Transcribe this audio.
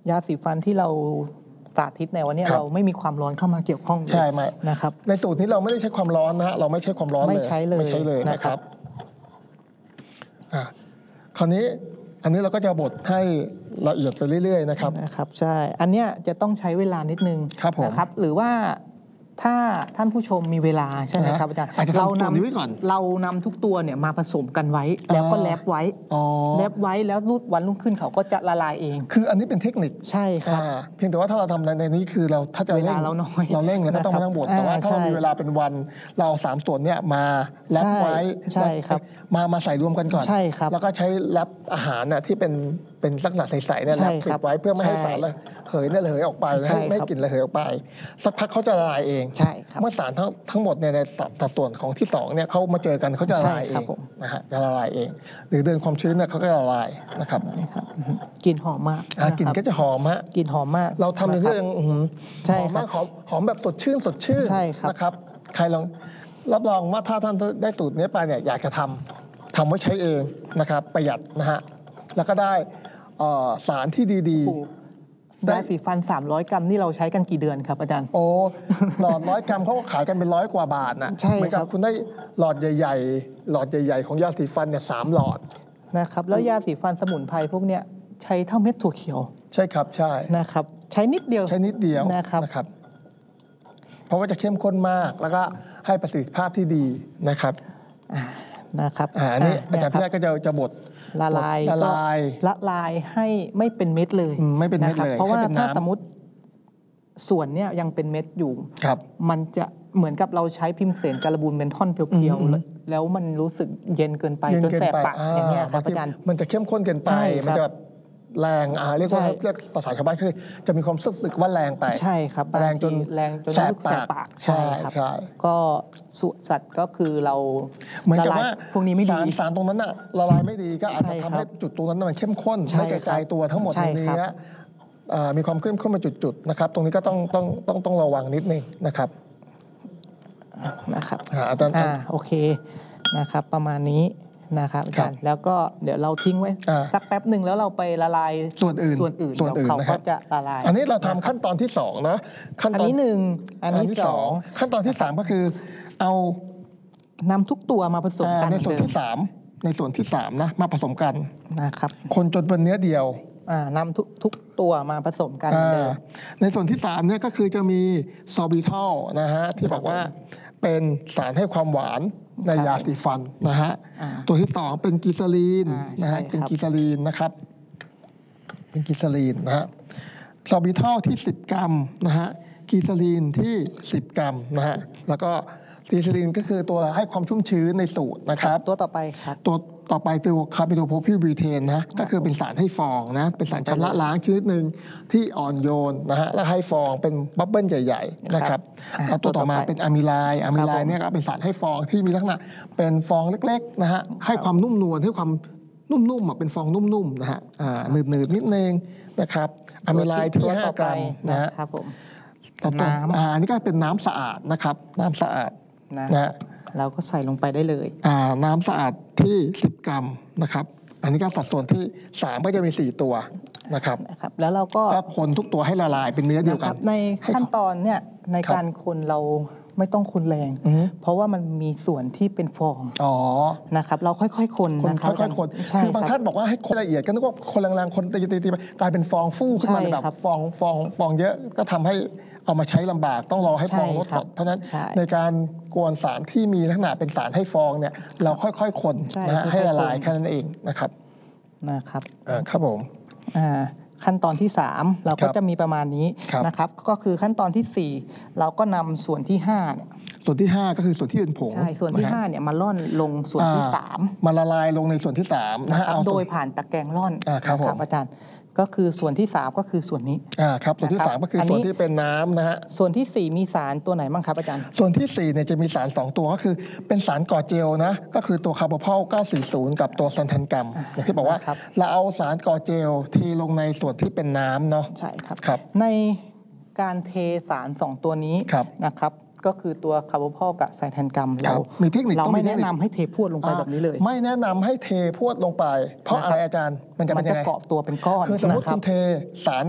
ยาสีฟันที่เราสาธิตในวันนี้เราไม่มีความร้อนเข้ามาเกี่ยวข้องเลยใช่ไหมนะครับในสูตรนี้เราไม่ได้ใช้ความร้อนนะเราไม่ใช้ความร้อนไม่ใช้เลยนะครับคราวนี้อันนี้เราก็จะบดให้ละเอียดไปเรื่อยๆนะครับใช่อันเนี้ยจะต้องใช้เวลานิดนึงนะครับหรือว่าถ้าท่านผู้ชมมีเวลาใช่ไหมครับอาจารย์เรานำทุกตัวเนี่ยมาผสมกันไว้แล้วก็แรปไว้แล้ววันรุ่งขึ้นเขาก็จะละลายเองคืออันนี้เป็นเทคนิคใช่ครับเพียงแต่ว่าถ้าเราทำในนี้คือเราถ้าจะเร่งเราน้อยเราเร่งแล้วก็ต้องมานั่งบดแต่ว่าถ้าเรามีเวลาเป็นวันเราเอา3ส่วนเนี่ยมาแรปไว้ใช่ครับมาใส่รวมกันก่อนใช่ครับแล้วก็ใช้แรปอาหารน่ะที่เป็นลักษณะใสๆเนี่ยแรปปิดไว้เพื่อไม่ให้สารระเหยเนี่ยระเหยออกไปไม่กลิ่นระเหยออกไปสักพักเขาจะละลายเองใช่ครับเมื่อสารทั้งหมดในสัดส่วนของที่2เนี่ยเขามาเจอกันเขาจะละลายเองนะฮะจะละลายเองหรือเดินความชื้นเนี่ยเขาก็ละลายนะครับกลิ่นหอมมากกลิ่นก็จะหอมฮะกลิ่นหอมมากเราทำในเรื่องใช่หอมมากหอมแบบสดชื่นใช่ครับนะครับใครลองรับรองว่าถ้าท่านได้สูตรนี้ไปเนี่ยอยากจะทำไว้ใช้เองนะครับประหยัดนะฮะแล้วก็ได้สารที่ดีๆยาสีฟัน300 กรัมนี่เราใช้กันกี่เดือนครับอาจารย์โอ้หลอด100 กรัมเขาก็ขายกันเป็น100 กว่าบาทนะใช่ครับคุณได้หลอดใหญ่ๆของยาสีฟันเนี่ย3 หลอดนะครับแล้วยาสีฟันสมุนไพรพวกเนี้ยใช้เท่าเม็ดถั่วเขียวใช่ครับใช่นะครับใช้นิดเดียวนะครับเพราะว่าจะเข้มข้นมากแล้วก็ให้ประสิทธิภาพที่ดีนะครับอันนี้อาจารย์แพทย์ก็จะบดละลายให้ไม่เป็นเม็ดเลยไม่เป็นเม็ดเลยเพราะว่าถ้าสมมติส่วนเนี้ยยังเป็นเม็ดอยู่มันจะเหมือนกับเราใช้พิมเสนการบูนเป็นท่อนเพียวๆแล้วมันรู้สึกเย็นเกินไปจนแสบปากอย่างเงี้ยครับอาจารย์มันจะเข้มข้นเกินไปมันจะแบบแรงเรียกภาษาชาวบ้านคือจะมีความรู้สึกว่าแรงไปใช่ครับแรงจนแสบปากใช่ครับก็สัตว์ก็คือเราเหมือนกับว่าพวกนี้ไม่ดีสารตรงนั้นน่ะละลายไม่ดีก็อาจจะทำให้จุดตรงนั้นมันเข้มข้นไม่กระจายตัวทั้งหมดในเนื้อมีความเข้มข้นมาจุดๆนะครับตรงนี้ก็ต้องระวังนิดนึงนะครับโอเคนะครับประมาณนี้นะครับอาจารย์แล้วก็เดี๋ยวเราทิ้งไว้สักแป๊บหนึ่งแล้วเราไปละลายส่วนอื่นเขาก็จะละลายอันนี้เราทำขั้นตอนที่2นะอันนี้1อันนี้2 ขั้นตอนที่3ก็คือเอานำทุกตัวมาผสมกันในส่วนที่3นะมาผสมกันนะครับคนจนเป็นเนื้อเดียวนำทุกตัวมาผสมกันในส่วนที่3เนี่ยก็คือจะมีซอบิทอลนะฮะที่บอกว่าเป็นสารให้ความหวานในยาสีฟันนะฮะตัวที่2เป็นกิซาลีนนะฮะเป็นกิซาลีนนะครับเป็นกิซาลีนนะฮะซอบิทอลที่10 กรัมนะฮะกิซาลีนที่10 กรัมนะฮะแล้วก็กิซาลีนก็คือตัวให้ความชุ่มชื้นในสูตรนะครับตัวต่อไปครับตัวต่อไปตัวคาร์บิโดโพพิลบูเทนนะก็คือเป็นสารให้ฟองนะเป็นสารชำระล้างชนิดหนึ่งที่อ่อนโยนนะฮะและให้ฟองเป็นบับเบิ้ลใหญ่ๆนะครับตัวต่อมาเป็นอะมิไลน์เนี่ยก็เป็นสารให้ฟองที่มีลักษณะเป็นฟองเล็กๆนะฮะให้ความนุ่มนวลให้ความนุ่มๆเป็นฟองนุ่มๆนะฮะหนืดๆนิดนึงนะครับอะมิไลน์ที่5 กรัมนะครับผมน้ำอันนี้ก็เป็นน้ำสะอาดนะครับน้ำสะอาดนะเราก็ใส่ลงไปได้เลยน้ำสะอาดที่10 กรัมนะครับอันนี้ก็สัดส่วนที่3ก็จะมี4 ตัวนะครับแล้วเราก็คนทุกตัวให้ละลายเป็นเนื้อเดียวกันในขั้นตอนเนี่ยในการคนเราไม่ต้องคนแรงเพราะว่ามันมีส่วนที่เป็นฟองนะครับเราค่อยๆคนนะครับค่อยๆคนคือบางท่านบอกว่าให้คนละเอียดก็นึกว่าคนแรงๆคนตีไปกลายเป็นฟองฟู่ขึ้นมาแบบฟองเยอะก็ทำให้เอามาใช้ลำบากต้องรอให้ฟองลดก่อนเพราะฉะนั้นในการกวนสารที่มีลักษณะเป็นสารให้ฟองเนี่ยเราค่อยๆคนนะฮะให้ละลายแค่นั้นเองนะครับครับผมขั้นตอนที่3เราก็จะมีประมาณนี้นะครับก็คือขั้นตอนที่4เราก็นำส่วนที่5เนี่ยส่วนที่5ก็คือส่วนที่เป็นผงใช่ส่วนที่5เนี่ยมาล่อนลงส่วนที่3 มาละลายลงในส่วนที่3 นะโดยผ่านตะแกรงล่อนครับอาจารย์ก็คือส่วนที่3ก็คือส่วนนี้ครับส่วนที่3ก็คือส่วนที่เป็นน้ำนะฮะส่วนที่4มีสารตัวไหนบ้างครับอาจารย์ส่วนที่4เนี่ยจะมีสาร2 ตัวก็คือเป็นสารก่อเจลนะก็คือตัวคาร์โบพอล940กับตัวซันทันกัมอย่างที่บอกว่าเราเอาสารก่อเจลเทลงในส่วนที่เป็นน้ำเนาะใช่ครับในการเทสาร2 ตัวนี้นะครับก็คือตัวคาร์โบพอลกับไซแทนกัมเราไม่แนะนำให้เทพรวดลงไปแบบนี้เลยไม่แนะนำให้เทพรวดลงไปเพราะอะไรอาจารย์มันจะเกาะตัวเป็นก้อนคือสมมติคุณเทสาร